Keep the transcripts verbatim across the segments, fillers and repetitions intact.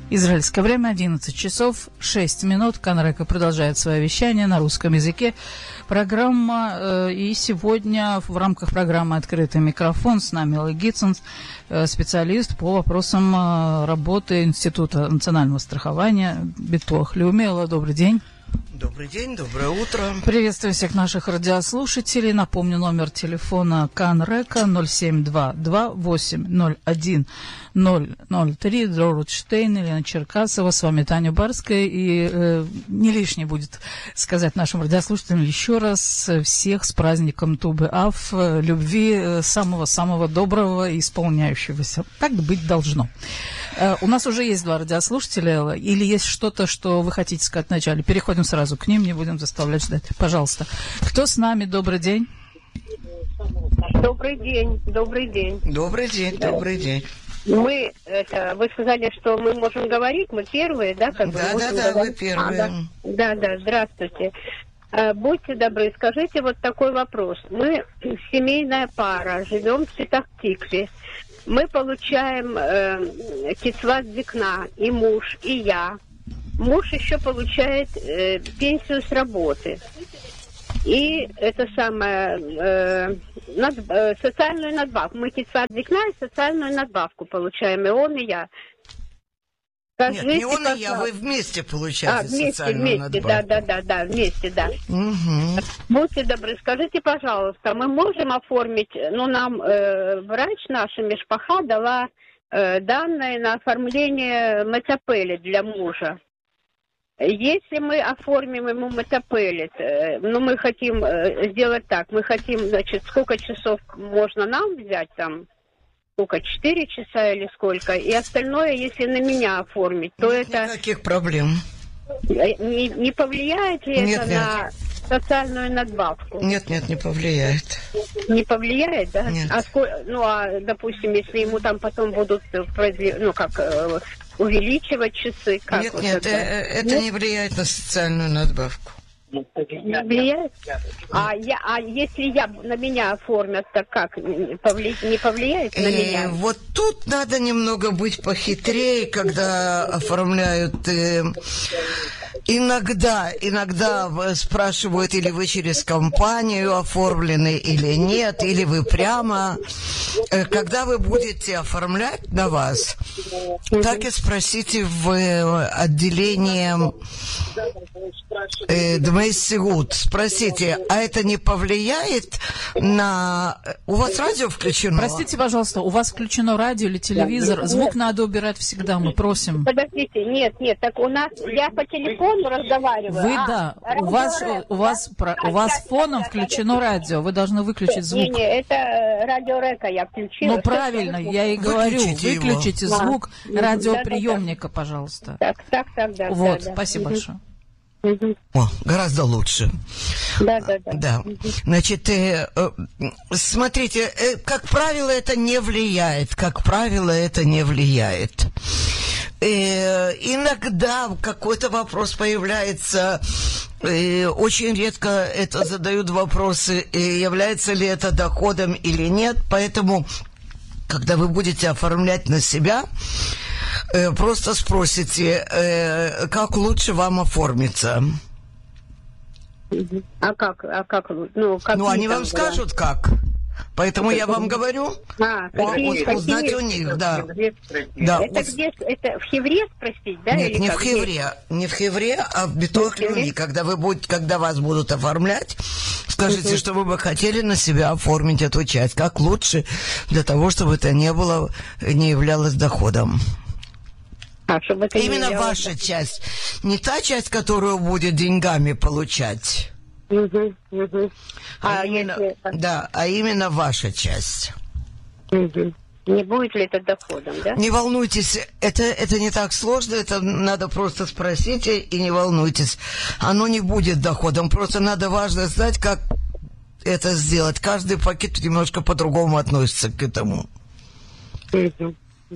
Израильское время одиннадцать часов шесть минут. Канрека продолжает свое вещание на русском языке. Программа, э, и сегодня в рамках программы «Открытый микрофон» с нами Элла Гитценс, э, специалист по вопросам э, работы Института национального страхования Битуах Леуми. Элла, добрый день. Добрый день, доброе утро. Приветствую всех наших радиослушателей. Напомню, номер телефона Канрека ноль семь два два восемь ноль один ноль ноль три, Доротштейн, Елена Черкасова, с вами Таня Барская. И э, не лишне будет сказать нашим радиослушателям еще раз всех с праздником Ту-Б'Ав, любви самого-самого доброго и исполняющегося. Так быть должно. Э, у нас уже есть два радиослушателя, или есть что-то, что вы хотите сказать вначале? Переходим сразу к ним, не будем заставлять ждать. Пожалуйста. Кто с нами? Добрый день. Добрый день, добрый день. Добрый день, добрый день. Мы, это, вы сказали, что мы можем говорить, мы первые, да? Как да, бы да, да, говорить? вы первые. А, да. да, да, здравствуйте. А, будьте добры, скажите вот такой вопрос. Мы семейная пара, живем в Петах-Тикве. Мы получаем э, кицват зикна, и муж, и я. Муж еще получает э, пенсию с работы. И это самое, э, над, э, социальную надбавку. Мы кицват зикна и социальную надбавку получаем, и он, и я. Скажите, Нет, не он и я, вы вместе получаете а, вместе, социальную вместе, надбавку. Да, да, да, да, вместе, да. Угу. Будьте добры, скажите, пожалуйста, мы можем оформить, ну, нам э, врач наша Мишпаха дала э, данные на оформление метапели для мужа. Если мы оформим ему метапелит, э, ну, мы хотим э, сделать так, мы хотим, значит, сколько часов можно нам взять там, сколько, четыре часа или сколько, и остальное, если на меня оформить, то нет это... Никаких проблем. Не, не повлияет ли нет, это нет. на социальную надбавку? Нет, нет, не повлияет. Не повлияет, да? Нет. А сколько, ну, а, допустим, если ему там потом будут, ну, как... увеличивать часы? Как нет, вот нет, это, это нет? не влияет на социальную надбавку. Не влияет? А, я, а если я на меня оформят, так как? Повли... Не повлияет на И меня? вот тут надо немного быть похитрее, когда оформляют... Э, иногда, иногда спрашивают, или вы через компанию оформлены, или нет, или вы прямо... Э, когда вы будете оформлять на вас, mm-hmm. так и спросите в отделении... Э, Дмейсигут, спросите, а это не повлияет на... У вас радио включено? Простите, пожалуйста, у вас включено радио или телевизор? Звук нет. Надо убирать всегда, мы просим. Подождите, нет, нет, так у нас... Я по телефону разговариваю. Вы, а, да, у вас, у вас, про, у вас фоном включено радио, вы должны выключить звук. Не, не, это радио Река я включила. Ну, правильно, я и говорю, выключите, выключите звук да. радиоприемника, пожалуйста. Так, так, так, да. Вот, да, да. спасибо угу. большое. О, гораздо лучше. Да, да, да. Да. Значит, э, э, смотрите, э, как правило, это не влияет. Как правило, это не влияет. Э, иногда какой-то вопрос появляется. Э, очень редко это задают вопросы, э, является ли это доходом или нет. Поэтому, когда вы будете оформлять на себя, просто спросите, э, как лучше вам оформиться. А как? А как? Ну, как ну они вам говорят? Скажут, как. Поэтому это я вам говорю, а, какие, у, узнать какие? У них, да. да. Это где? Это в Хевре спросить, да? Нет, или не как? в Хевре, не в Хевре, а в Битуах Леуми. Когда вы будете, когда вас будут оформлять, скажите, uh-huh. что вы бы хотели на себя оформить эту часть. Как лучше, для того, чтобы это не было, не являлось доходом. А, чтобы это именно ваша это... часть, не та часть, которую будет деньгами получать, угу, угу. А, а именно, если... да, а именно ваша часть. Угу. Не будет ли это доходом, да? Не волнуйтесь, это, это не так сложно, это надо просто спросить и не волнуйтесь. Оно не будет доходом, просто надо важно знать, как это сделать. Каждый пакет немножко по-другому относится к этому. Угу.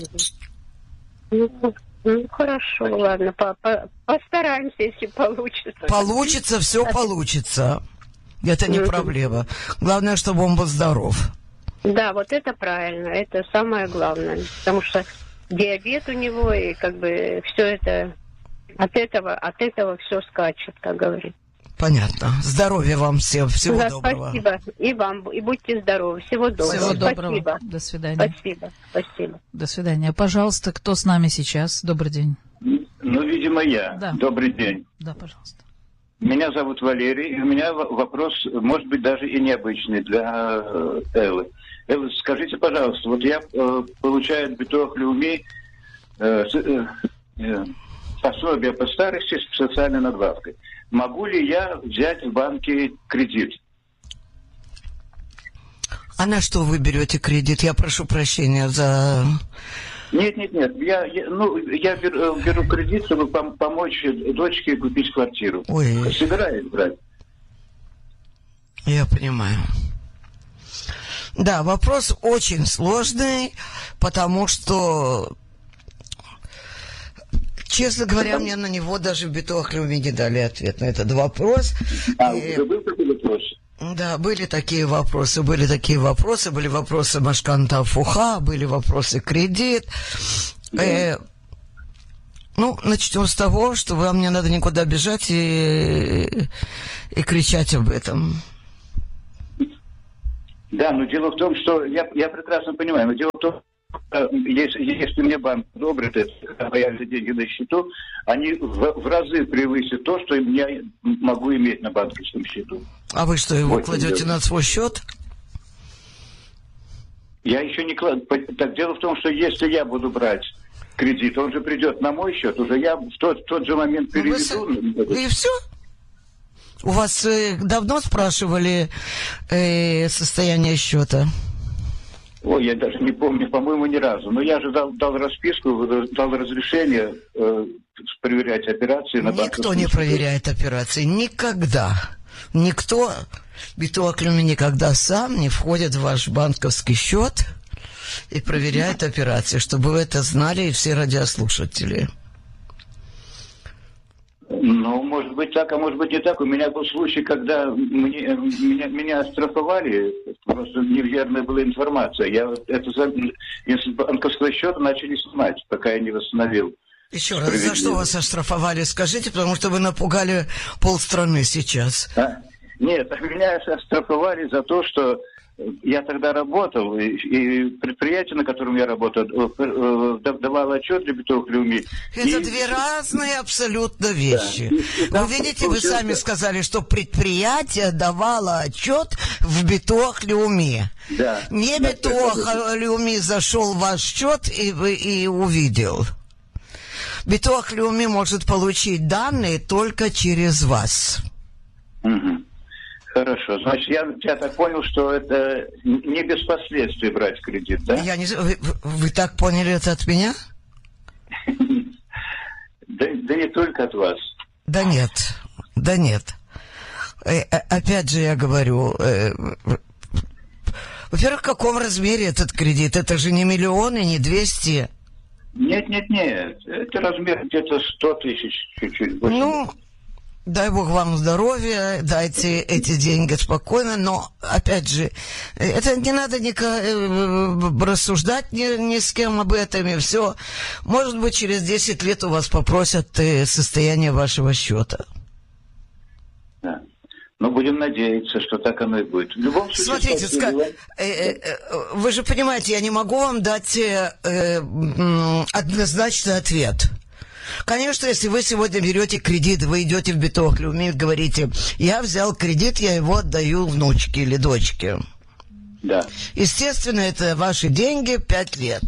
Угу. Ну, хорошо, ладно, по -по постараемся, если получится. Получится, все получится. Это не проблема. Главное, чтобы он был здоров. Да, вот это правильно, это самое главное. Потому что диабет у него, и как бы все это от этого, от этого все скачет, как говорится. Понятно. Здоровья вам всем. Всего да, доброго. Спасибо. И вам. И будьте здоровы. Всего доброго. Всего доброго. Спасибо. До свидания. Спасибо. Спасибо. До свидания. Пожалуйста, кто с нами сейчас? Добрый день. Ну, видимо, я. Да. Добрый день. Да, пожалуйста. Меня зовут Валерий, и у меня вопрос, может быть, даже и необычный для Эллы. Элла, скажите, пожалуйста, вот я э, получаю от Битох Леуми э, э, пособие по старости с социальной надбавкой. Могу ли я взять в банке кредит? А на что вы берете кредит? Я прошу прощения за... Нет, нет, нет. Я, я, ну, я беру, беру кредит, чтобы пом- помочь дочке купить квартиру. Ой. Собираюсь брать. Я понимаю. Да, вопрос очень сложный, потому что, честно говоря, мне на него даже в Битох Леуми не дали ответ на этот вопрос. А, И... уже был такой вопрос? Да, были такие вопросы, были такие вопросы, были вопросы Машканта Фуха, были вопросы кредит. Да. Э, ну, начнем с того, что вам не надо никуда бежать и, и кричать об этом. Да, но дело в том, что я, я прекрасно понимаю, но дело в том, что если, если мне банк одобрит это, когда появятся деньги на счету, они в, в разы превысят то, что я могу иметь на банковском счету. А вы что, его вот кладете на свой счет? Я еще не кладу. Так дело в том, что если я буду брать кредит, он же придет на мой счет, уже я в тот, в тот же момент переведу. Вы... И все? У вас э, давно спрашивали э, состояние счета? Ой, я даже не помню, по-моему, ни разу. Но я же дал, дал расписку, дал разрешение э, проверять операции на банковском. Никто не проверяет операции. Никогда. Никто, Битох Леуми никогда сам не входит в ваш банковский счет и проверяет операции, чтобы вы это знали и все радиослушатели. Ну, может быть так, а может быть не так. У меня был случай, когда мне, меня, меня оштрафовали, просто неверная была информация. Я это из банковского счета начали снимать, пока я не восстановил. Еще раз, за что вас оштрафовали, скажите, потому что вы напугали полстраны сейчас. А? Нет, меня оштрафовали за то, что я тогда работал, и, и предприятие, на котором я работал, давало отчет для Битох Леуми. Это и... две разные абсолютно вещи. Да. И, и вы видите, вы сами сказали, что предприятие давало отчет в Битох Леуми. Да. Не да, Битох Леуми зашел в ваш счет и, и увидел. Битох Леуми может получить данные только через вас. Угу. Хорошо. Значит, я, я так понял, что это не без последствий брать кредит, да? Я не... вы, вы так поняли это от меня? Да, да не только от вас. Да нет, да нет. Опять же я говорю... Во-первых, в каком размере этот кредит? Это же не миллионы, не двести. Нет, нет, нет. Это размер где-то сто тысяч чуть-чуть. Ну... Дай Бог вам здоровья, дайте эти деньги спокойно, но, опять же, это не надо никак рассуждать ни, ни с кем об этом, и все. Может быть, через десять лет у вас попросят состояние вашего счета. Да. Но будем надеяться, что так оно и будет. В любом случае... Смотрите, ска... э, э, вы же понимаете, я не могу вам дать э, э, однозначный ответ. Конечно, если вы сегодня берете кредит, вы идете в Битох Леуми и говорите, я взял кредит, я его отдаю внучке или дочке. Да. Естественно, это ваши деньги пять лет.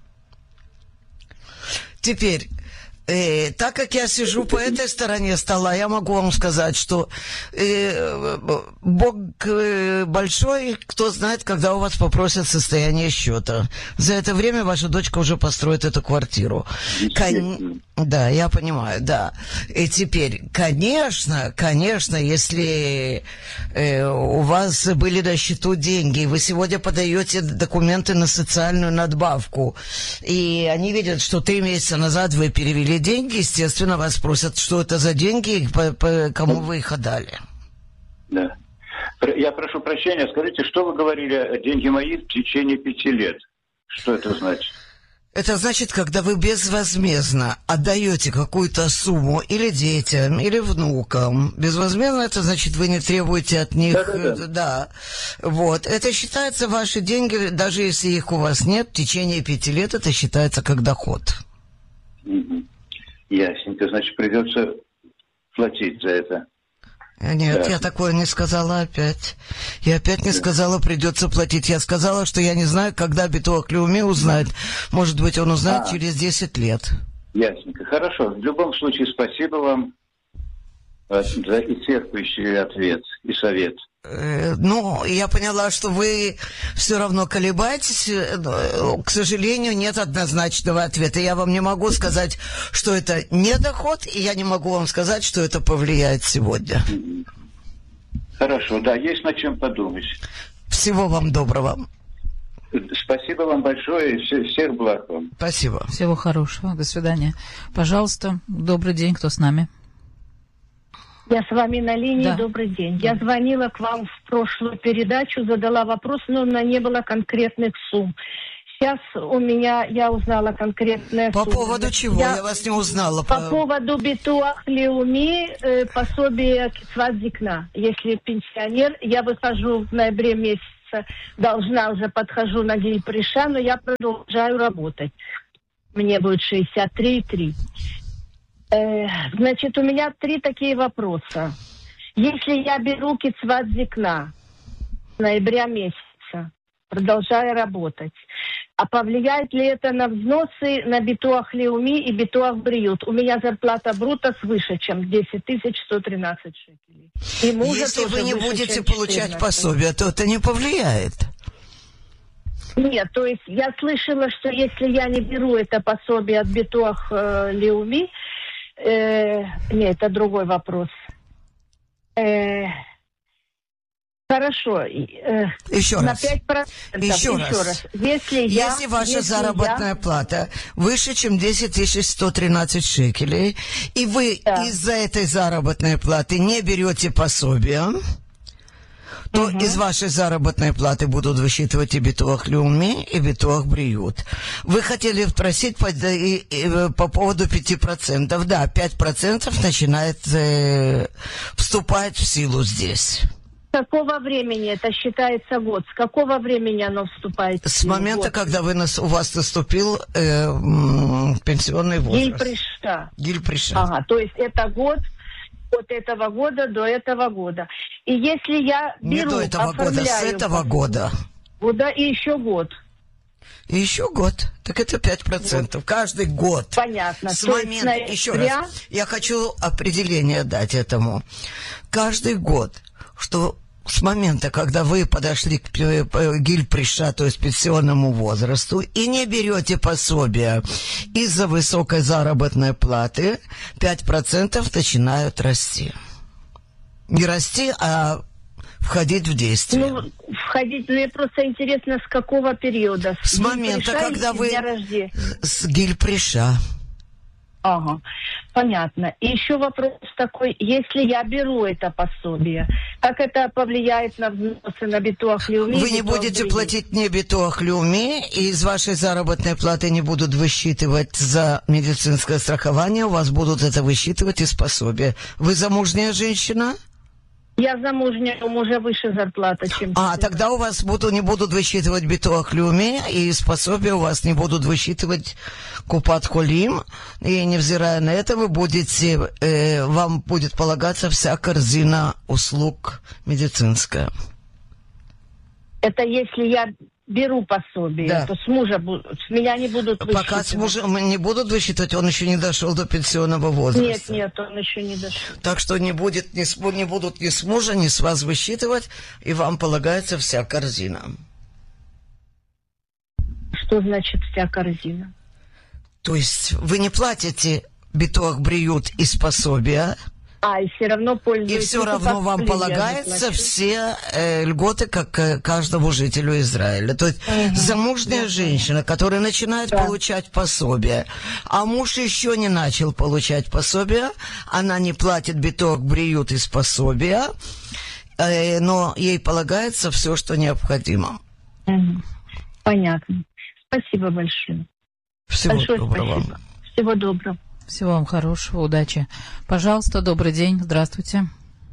Теперь, э, так как я сижу по этой стороне стола, я могу вам сказать, что э, Бог э, большой, кто знает, когда у вас попросят состояние счета. За это время ваша дочка уже построит эту квартиру. Кон... Да, я понимаю, да. И теперь, конечно, конечно, если э, у вас были на счету деньги, вы сегодня подаете документы на социальную надбавку, и они видят, что три месяца назад вы перевели деньги, естественно, вас спросят, что это за деньги, по, по кому вы их отдали. Да. Я прошу прощения, скажите, что вы говорили о деньги мои в течение пяти лет? Что это значит? Это значит, когда вы безвозмездно отдаете какую-то сумму или детям, или внукам. Безвозмездно это значит, вы не требуете от них... Да-да-да. Да. Вот. Это считается ваши деньги, даже если их у вас нет, в течение пяти лет это считается как доход. Угу. Ясненько. Значит, придется платить за это. Нет, Да. я такое не сказала опять. Я опять не сказала, придется платить. Я сказала, что я не знаю, когда Битуах Леуми узнает. Может быть, он узнает А. через десять лет. Ясненько. Хорошо. В любом случае, спасибо вам э, за исчерпывающий ответ и совет. Э, Ну, я поняла, что вы все равно колебаетесь. Э, К сожалению, нет однозначного ответа. Я вам не могу сказать, что это не доход, и я не могу вам сказать, что это повлияет сегодня. Хорошо. Да, есть над чем подумать. Всего вам доброго. Спасибо вам большое и все- всех благ вам. Спасибо. Всего хорошего. До свидания. Пожалуйста, добрый день, кто с нами? Я с вами на линии. Да. Добрый день. Я звонила к вам в прошлую передачу, задала вопрос, но на не было конкретных сумм. Сейчас у меня, я узнала конкретные По суммы. поводу чего? Я, вас не узнала. По поводу Битуах Леуми, э, пособие Кицват Зикна. Если пенсионер, я выхожу в ноябре месяце, должна уже подхожу на гиль приша, но я продолжаю работать. Мне будет шестьдесят три и три. Э, значит, у меня три такие вопроса. Если я беру Кицват Зикна с ноября месяца, продолжаю работать, а повлияет ли это на взносы на Битуах Леуми и Битуах Бриют? У меня зарплата брута свыше, чем десять тысяч сто тринадцать шекелей. И мужа Если тоже вы не выше, будете чем получать четырнадцать. пособие, то это не повлияет. Нет, то есть я слышала, что если я не беру это пособие от Битуах э, Леуми, э, нет, это другой вопрос. Э, хорошо. Э, Еще на раз. пять процентов. Еще раз. Если, я, Если ваша если заработная я- плата выше, чем десять тысяч сто тринадцать шекелей, и вы Да. из-за этой заработной платы не берете пособие, то Мгм. из вашей заработной платы будут высчитывать и Битуах Леуми, и Битуах Бриют. Вы хотели спросить по, и- и, по поводу пяти процентов. Да, пять процентов начинает э, вступать в силу здесь. С какого времени это считается год? С какого времени оно вступает в С силу? момента, Год. когда вы нас, у вас наступил э, м, пенсионный Гиль возраст. приша. Гиль приша. Ага, то есть это год от этого года до этого года. И если я Не беру, до этого года, с оформляю этого пособие, года. года и еще год. И еще год. Так это пять процентов. Каждый год. Понятно. С То есть момента, ноября- еще раз, я хочу определение дать этому. Каждый год, что с момента, когда вы подошли к э, э, гиль-приша, то есть пенсионному возрасту, и не берете пособия из-за высокой заработной платы, пять процентов начинают расти. Не расти, а входить в действие. Ну, входить, мне просто интересно, с какого периода? С момента, гиль-приша когда или вы- с дня рождения? С гиль-приша. Ага, понятно. И еще вопрос такой, если я беру это пособие, как это повлияет на взносы на Битуах Леуми? Вы не Битуах будете Бриют? платить мне Битуах Леуми, и из вашей заработной платы не будут высчитывать за медицинское страхование, у вас будут это высчитывать из пособия. Вы замужняя женщина? Я замужняя, у мужа выше зарплата, чем... А, тебе. тогда у вас буду, не будут высчитывать Битуах Леуми, и из пособия у вас не будут высчитывать Купат Холим, и невзирая на это, вы будете, э, вам будет полагаться вся корзина услуг медицинская. Это если я беру пособие, Да. то с мужа бу- с меня не будут Пока с высчитывать. мужем не будут высчитывать, он еще не дошел до пенсионного возраста. Нет, нет, он еще не дошел. Так что не, будет, ни с- не будут ни с мужа, ни с вас высчитывать, и вам полагается вся корзина. Что значит вся корзина? То есть вы не платите Битуах Бриют из пособия, А, и все равно и пользуюсь. все Ну, равно вам последнее полагается заплачу. все э, льготы, как э, каждому жителю Израиля. То есть Мгм. замужняя женщина, которая начинает Да. получать пособие, а муж еще не начал получать пособие, она не платит Битуах Бриют из пособия, э, но ей полагается все, что необходимо. Мгм. Понятно. Спасибо большое. Всего Большое доброго. спасибо. Всего доброго. Всего вам хорошего, удачи. Пожалуйста, добрый день, здравствуйте.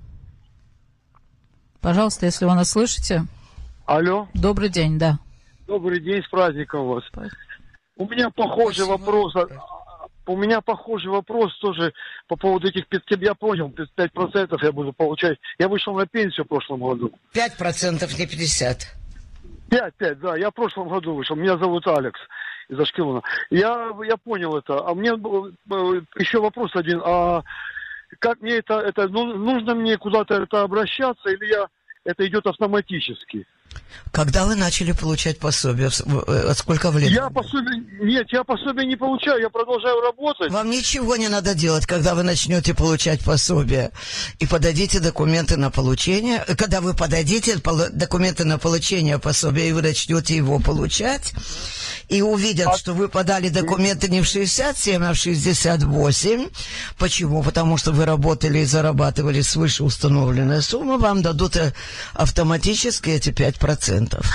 Пожалуйста, если вы нас слышите. Алло. Добрый день, да. Добрый день, с праздником вас. Спасибо. У меня похожий Спасибо. вопрос. У меня похожий вопрос тоже по поводу этих пяти. Я понял, пять процентов я буду получать. Я вышел на пенсию в прошлом году. Пять процентов, не пятьдесят. Пять, пять, да. Я в прошлом году вышел. Меня зовут Алекс из Ашкелона. Я, я понял это. А мне еще вопрос один. А как мне это, это ну, нужно мне куда-то это обращаться, или я это идет автоматически? Когда вы начали получать пособие? Сколько в лет? Я пособие... Нет, я пособие не получаю, я продолжаю работать. Вам ничего не надо делать, когда вы начнете получать пособие. И подадите документы на получение. Когда вы подадите документы на получение пособия, и вы начнете его получать, и увидят, а... что вы подали документы не в шестьдесят семь, а в шестьдесят восемь. Почему? Потому что вы работали и зарабатывали свыше установленной суммы, вам дадут автоматически эти пять процентов.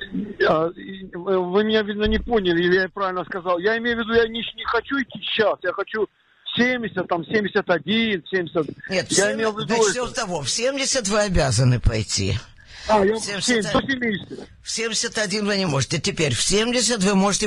Вы меня, видно, не поняли, или я правильно сказал. Я имею в виду, я не, не хочу идти сейчас, я хочу семьдесят, там, семьдесят один, семьдесят. Нет, я семь... имел в виду начнем с того, в семьдесят вы обязаны пойти. А, я семьдесят... в семьдесят, до семидесяти. В семьдесят один вы не можете. Теперь в семьдесят вы можете